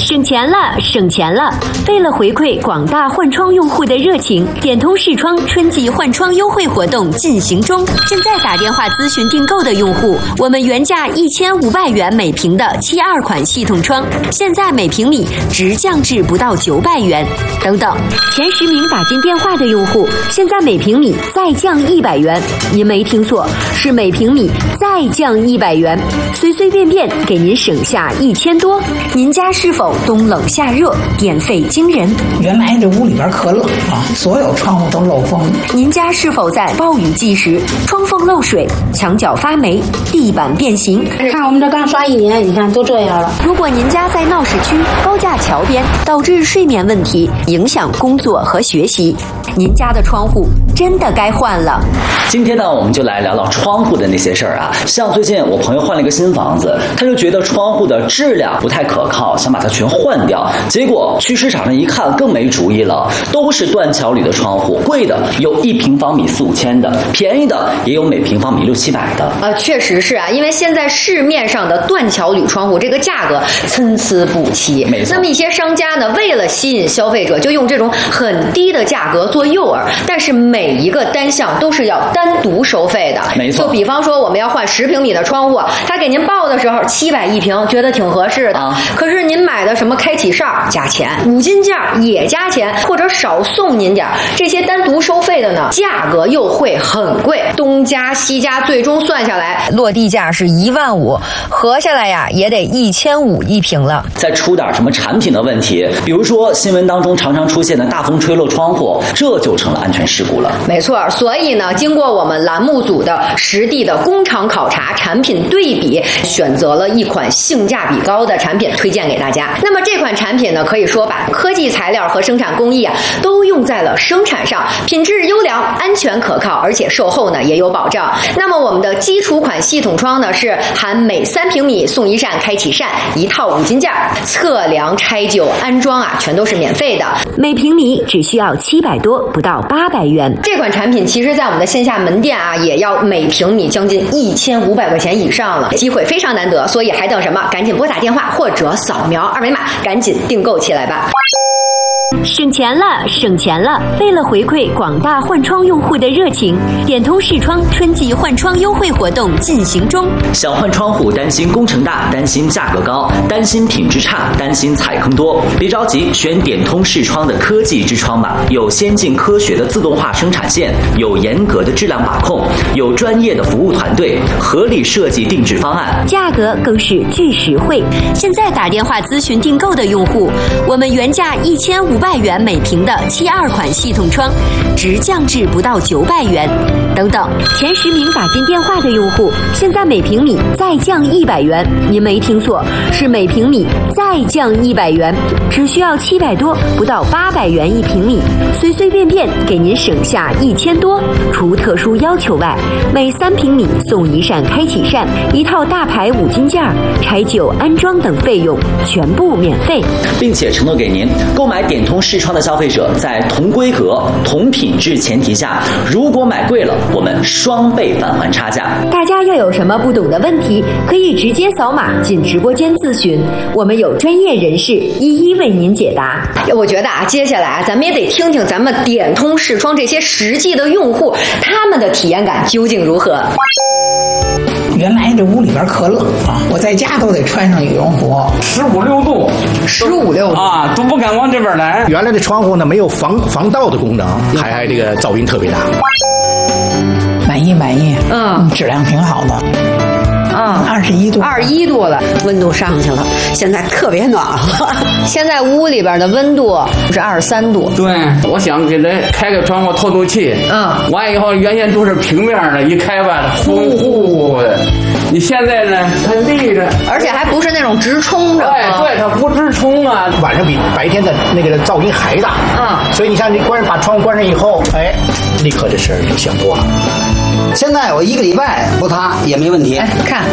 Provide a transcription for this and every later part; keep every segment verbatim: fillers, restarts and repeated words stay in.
省钱了，省钱了！为了回馈广大换窗用户的热情，点通视窗春季换窗优惠活动进行中。现在打电话咨询订购的用户，我们原价一千五百元每平的七二款系统窗，现在每平米直降至不到九百元。等等，前十名打进电话的用户，现在每平米再降一百元。您没听错，是每平米再降一百元，随随便便给您省下一千多。您家是否冬冷夏热，电费惊人？ 原来这屋里边可冷了，所有窗户都漏风。 您家是否在暴雨季时窗缝漏水、墙角发霉、地板变形？ 看我们这刚刷一年，你看都这样了。 如果您家在闹市区、高架桥边，导致睡眠问题，影响工作和学习，您家的窗户真的该换了。 今天呢，我们就来聊聊窗户的那些事儿啊。像最近我朋友换了一个新房子，他就觉得窗户的质量不太可靠，想把它全换掉。结果去市场上一看，更没主意了，都是断桥铝的窗户，贵的有一平方米四五千的，便宜的也有每平方米六七百的。 啊，确实是啊，因为现在市面上的断桥铝窗户这个价格参差不齐。 没错。 那么一些商家呢，为了吸引消费者，就用这种很低的价格做诱饵，但是每一个单项都是要单独收费的。 没错。 就比方说我们要换十平米的窗户，他给您报的时候七百一平，觉得挺合适的。啊、可是您买的什么开启扇加钱，五金件也加钱，或者少送您点，这些单独收费的呢，价格又会很贵，东加西加，最终算下来落地价是一万五，合下来呀也得一千五一平了。 再出点什么产品的问题，比如说新闻当中常常出现的大风吹漏窗户，这就成了安全事故了。 没错，所以呢，经过我们栏目组的实地的工厂考察、产品对比，选择了一款性价比高的产品推荐给大家。那么这款产品呢，可以说把科技材料和生产工艺啊都用在了生产上，品质优良、安全可靠，而且售后呢也有保障。那么我们的基础款系统窗呢，是含每三平米送一扇开启扇，一套五金件，测量、拆旧、安装啊全都是免费的， 每平米只需要七百多，不到八百元。 这款产品其实在我们的线下门店啊，也要每平米将近一千五百块钱以上了，机会非常难得，所以还等什么？赶紧拨打电话或者扫描二维码，赶紧订购起来吧。 省钱了，省钱了！为了回馈广大换窗用户的热情，点通视窗春季换窗优惠活动进行中。 想换窗户，担心工程大，担心价格高，担心品质差，担心踩坑多，别着急，选点通视窗的科技之窗吧。有先进科学的自动化生产线，有严格的质量把控，有专业的服务团队，合理设计定制方案， 价格更是巨实惠。现在打电话咨询订购的用户，我们原价一千五百元每平的七二款系统窗，直降至不到九百元。等等，前十名打进电话的用户，现在每平米再降一百元。您没听错，是每平米再降一百元，只需要七百多，不到八百元一平米，随随便便给您省下一千多。除特殊要求外，每三平米送一扇开启扇，一套大牌五金件，拆旧、安装等费用全部免费， 并且承诺给您购买点通视窗的消费者，在同规格、同品质前提下，如果买贵了，我们双倍返还差价。 大家要有什么不懂的问题，可以直接扫码进直播间咨询，我们有专业人士一一为您解答。 我觉得啊，接下来啊，咱们也得听听咱们点通视窗这些实际的用户，他们的体验感究竟如何。 原来这屋里边可冷了，我在家都得穿上羽绒服， 十五六度， 十五六度啊，都不敢往这边来。 原来的窗户呢没有防防盗的功能，还还这个噪音特别大。 满意满意， 嗯， 质量挺好的。 啊， 二十一度， 二十一度了， 温度上去了，现在特别暖和。 现在屋里边的温度是二十三度。 对，我想给它开个窗户透透气。 嗯， 完以后原先都是平面的，一开吧，风呼的。你现在呢，它立着， 而且还不是那种直冲着。 哎，对，它不直冲啊。 晚上比白天的那个噪音还大。 嗯， 所以你像你关把窗户关上以后，哎，立刻这事儿就想多了。 现在我一个礼拜不塌也没问题。 哎，看，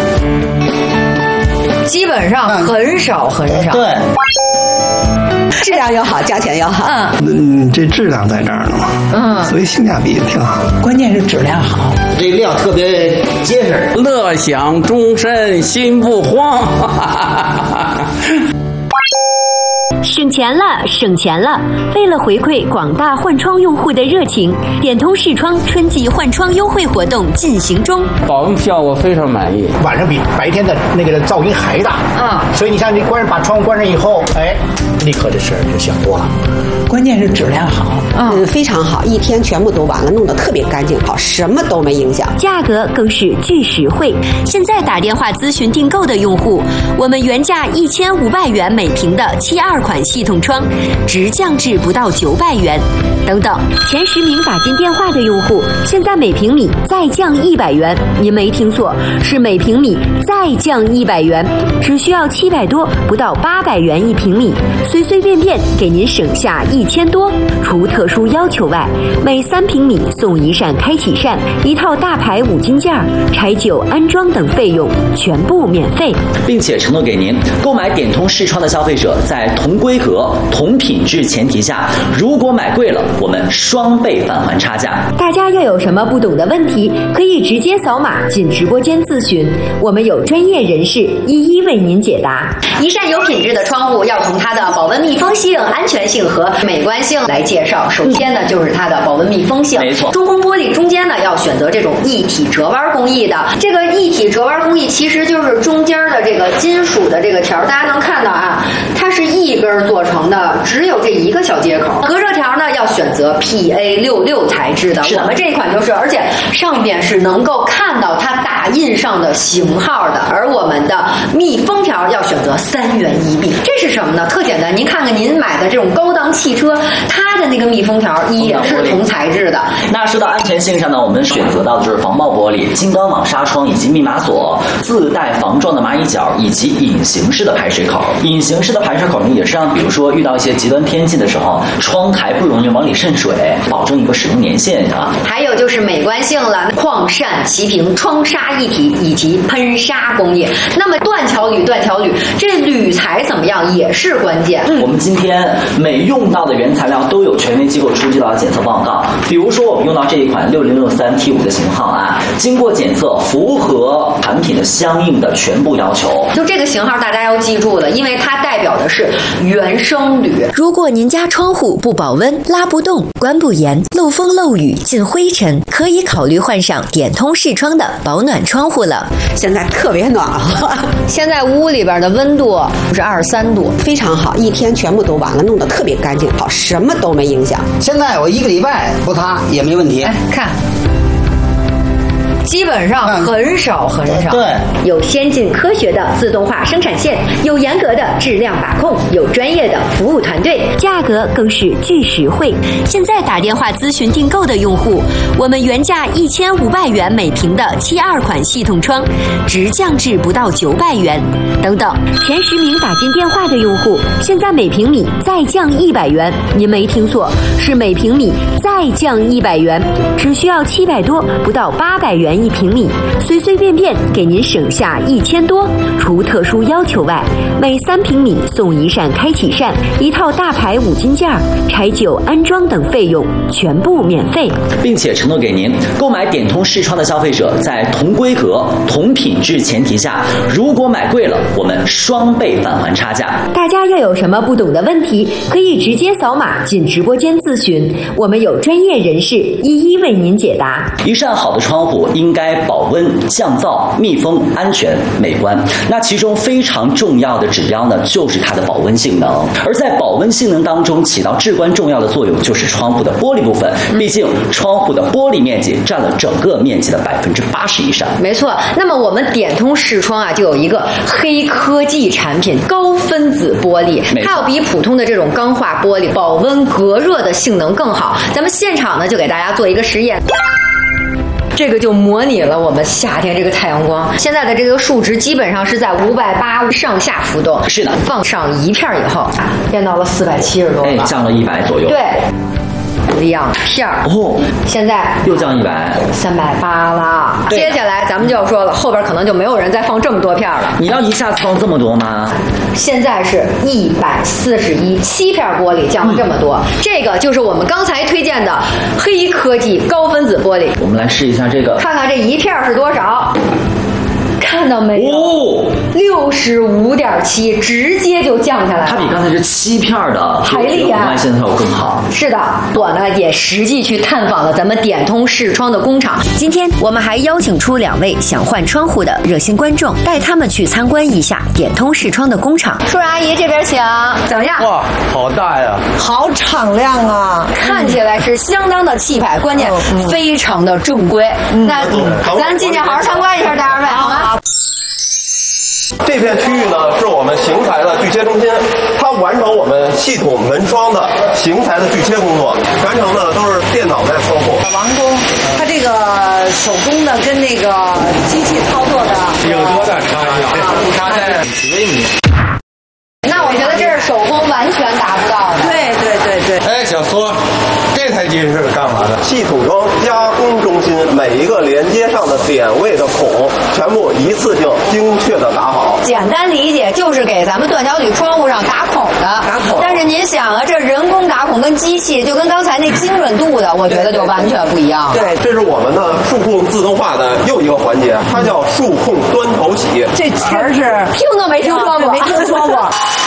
基本上很少很少。 对，质量又好，价钱又好。 嗯嗯，这质量在这儿呢嘛。 嗯， 所以性价比挺好。 关键是质量好， 这料特别结实。 乐享终身心不慌。 省钱了，省钱了！为了回馈广大换窗用户的热情，点通视窗春季换窗优惠活动进行中。 保温效果非常满意， 晚上比白天的那个噪音还大。 嗯， 所以你像你关把窗户关上以后，哎，立刻这事儿就小多了。 关键是质量好， 嗯，非常好，一天全部都完了，弄得特别干净，好，什么都没影响。 价格更是巨实惠。现在打电话咨询订购的用户，我们原价一千五百元每平的七二款系统窗，直降至不到九百元。等等，前十名打进电话的用户，现在每平米再降一百元。您没听错，是每平米再降一百元，只需要七百多，不到八百元一平米，随随便便给您省下一千多。除特殊要求外，每三平米送一扇开启扇、一套大牌五金件、拆旧安装等费用全部免费， 并且承诺给您购买点通视窗的消费者，在同规格、同品质前提下，如果买贵了，我们双倍返还差价。 大家要有什么不懂的问题，可以直接扫码进直播间咨询，我们有专业人士一一为您解答。 一扇有品质的窗户要从它的保温密封性、安全性和美观性来介绍。首先呢，就是它的保温密封性。 没错， 中空玻璃中间呢要选择这种一体折弯工艺的。这个一体折弯工艺其实就是中间的这个金属的这个条，大家能看到啊，它是一根做成的，只有这一个小接口。隔热条呢要选择 P A 六六 材质的，我们这一款就是，而且上边是能够看到它打印上的型号的。而我们的密封条要选择三元一密，这是什么呢？特简单，您看看您买的这种高档汽车，它的那个密封条也是同材质的。 那说到安全性上呢，我们选择到的就是防爆玻璃、金刚网纱窗以及密码锁，自带防撞的蚂蚁脚以及隐形式的排水口。隐形式的排水口呢，也是让比如说遇到一些极端天气的时候，窗台不容易往里渗水，保证一个使用年限啊。 还有就是美观性了，矿扇齐平、窗纱一体以及喷砂工艺。那么断桥铝，断桥铝，这铝材怎么样也是关键。 我们今天每用到的原材料都有权威机构出具到检测报告。比如说我们用到这一款六零六三 T 五的型号啊，经过检测符合产品的相应的全部要求。 就这个型号大家要记住了，因为它代表的是原生铝。 如果您家窗户不保温、拉不动、关不严、漏风漏雨、进灰尘，可以考虑换上点通视窗的保暖窗户了。 现在特别暖和， 现在屋里边的温度是二十三度， 非常好，一天全部都完了，弄得特别干净，好，什么都没影响。 现在我一个礼拜不擦也没问题。 哎，看。基本上很少很少。 对， 有先进科学的自动化生产线，有严格的质量把控，有专业的服务团队，价格更是巨实惠。现在打电话咨询订购的用户，我们原价一千五百元每平的七二款系统窗，直降至不到九百元。等等，前十名打进电话的用户，现在每平米再降一百元。您没听错，是每平米再降一百元，只需要七百多，不到八百元一平米，随随便便给您省下一千多。除特殊要求外，每三平米送一扇开启扇、一套大牌五金件、拆旧安装等费用全部免费， 并且承诺给您购买点通视窗的消费者，在同规格、同品质前提下，如果买贵了，我们双倍返还差价。 大家要有什么不懂的问题，可以直接扫码进直播间咨询，我们有专业人士一一为您解答。 一扇好的窗户应该保温、降噪、密封、安全、美观。那其中非常重要的指标呢，就是它的保温性能。而在保温性能当中起到至关重要的作用，就是窗户的玻璃部分。毕竟窗户的玻璃面积占了整个面积的百分之八十以上。 没错。那么我们点通视窗啊，就有一个黑科技产品高分子玻璃，它要比普通的这种钢化玻璃保温隔热的性能更好。咱们现场呢，就给大家做一个实验。这个就模拟了我们夏天这个太阳光，现在的这个数值基本上是在五百八上下浮动。 是的， 放上一片以后，变到了四百七十多， 哎，降了一百左右。 对。两片哦， 现在又降一百， 三百八了。接下来咱们就要说了，后边可能就没有人再放这么多片了。 你要一下子放这么多吗？ 现在是一百四十一，七片玻璃降了这么多，嗯、这个就是我们刚才推荐的黑科技高分子玻璃。 我们来试一下这个， 看看这一片是多少。 看到没有？ 哦， 六十五点七，直接就降下来了。 它比刚才这七片的还厉害， 红外线效果更好。 是的，我呢也实际去探访了咱们点通视窗的工厂。 今天我们还邀请出两位想换窗户的热心观众，带他们去参观一下点通视窗的工厂。 叔叔阿姨这边请，怎么样？ 哇，好大呀！ 好敞亮啊， 看起来是相当的气派，关键非常的正规。嗯、那咱进去好好参观一下，大二位好吗？ 这片区域呢，是我们型材的锯切中心，它完成我们系统门窗的型材的锯切工作，全程呢都是电脑在操控。 王工，他这个手工的跟那个机器操作的有多大差异？误差在几微米。 那我觉得这是手工完全达不到的。 对对对对。 哎，小苏，这台机是干嘛的？ 系统窗加工中心，每一个连接上的点位的孔，全部一次性精确的打好。 简单理解就是给咱们断脚铝窗户上打孔的。 打孔。 但是您想啊，这人工打孔跟机器，就跟刚才那精准度的，我觉得就完全不一样了。 对，这是我们的数控自动化的又一个环节，它叫数控端头洗。 这词儿是听都没听说过， 没听说过。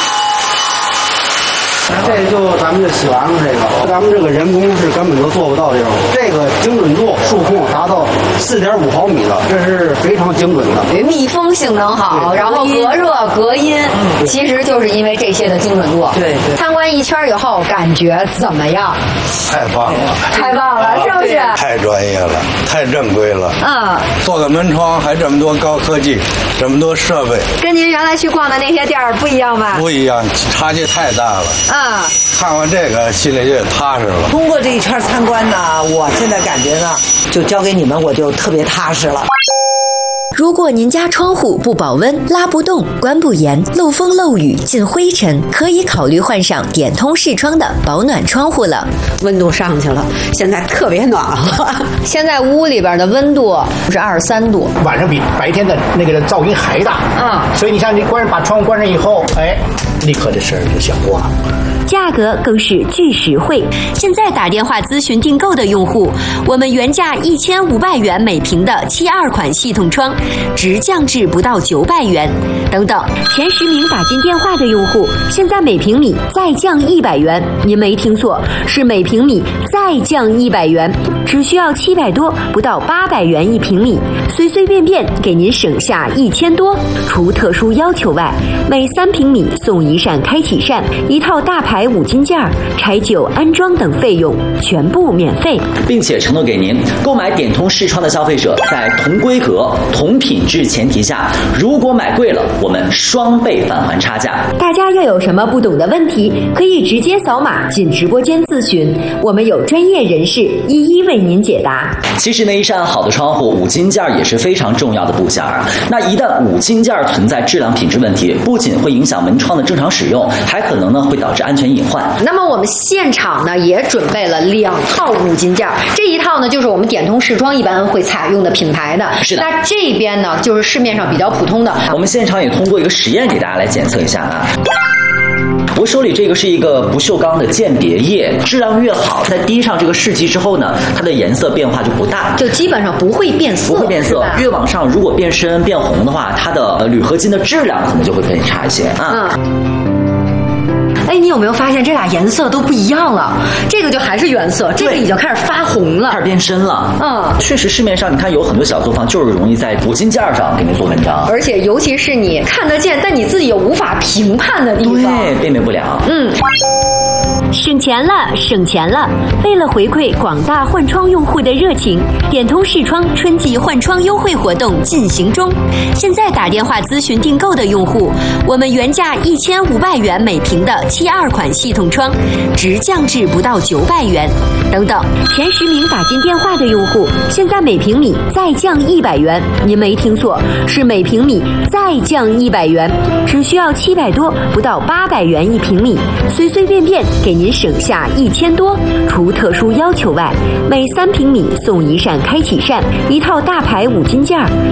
这就咱们就洗完了，这个咱们这个人工是根本就做不到这种，这个精准度数控达到四点五毫米了，这是非常精准的。 密封性能好，然后隔热隔音，嗯、其实就是因为这些的精准度。 对对。 参观一圈以后，感觉怎么样？ 太棒了， 太棒了，是不是？ 太专业了，太正规了。 嗯。 做个门窗还这么多高科技，这么多设备， 跟您原来去逛的那些店儿不一样吧？ 不一样，差距太大了。 嗯。 看完这个心里就踏实了。 通过这一圈参观呢，我现在感觉呢，就交给你们，我就特别踏实了。 如果您家窗户不保温、拉不动、关不严、漏风漏雨、进灰尘，可以考虑换上点通视窗的保暖窗户了。 温度上去了，现在特别暖和。 现在屋里边的温度是二十三度， 晚上比白天的那个噪音还大。 嗯， 所以你像你关把窗户关上以后，哎，立刻这事儿就响过了。 价格更是巨实惠。现在打电话咨询订购的用户，我们原价一千五百元每平的七二款系统窗，直降至不到九百元。等等，前十名打进电话的用户，现在每平米再降一百元。您没听错，是每平米再降一百元，只需要七百多，不到八百元一平米，随随便便给您省下一千多。除特殊要求外，每三平米送一扇开启扇，一套大牌五金件、柴酒、安装等费用全部免费， 并且承诺给您购买点通视窗的消费者，在同规格、同品质前提下，如果买贵了，我们双倍返还差价。 大家要有什么不懂的问题，可以直接扫码进直播间咨询，我们有专业人士一一为您解答。 其实呢，一扇好的窗户，五金件也是非常重要的部件啊。那一旦五金件存在质量品质问题，不仅会影响门窗的正常使用，还可能呢会导致安全隐患。 那么我们现场呢也准备了两套五金件，这一套呢就是我们点通视窗一般会采用的品牌的， 是的。 那这边呢就是市面上比较普通的。 我们现场也通过一个实验给大家来检测一下啊。我手里这个是一个不锈钢的鉴别液，质量越好，在滴上这个试剂之后呢，它的颜色变化就不大， 就基本上不会变色， 不会变色。越往上，如果变深变红的话，它的呃铝合金的质量可能就会更差一些啊。 嗯。哎，你有没有发现这俩颜色都不一样了？这个就还是原色，这个已经开始发红了， 开始变深了。 嗯， 确实市面上你看有很多小作坊就是容易在五金件上给你做文章， 而且尤其是你看得见，但你自己又无法评判的地方， 对，辨别不了。 嗯。 省钱了，省钱了！为了回馈广大换窗用户的热情，点通视窗春季换窗优惠活动进行中。现在打电话咨询订购的用户，我们原价一千五百元每平的七二款系统窗，直降至不到九百元。等等，前十名打进电话的用户，现在每平米再降一百元。您没听错，是每平米再降一百元，只需要七百多，不到八百元一平米，随随便便给您省下一千多。除特殊要求外，每三平米送一扇开启扇，一套大牌五金件、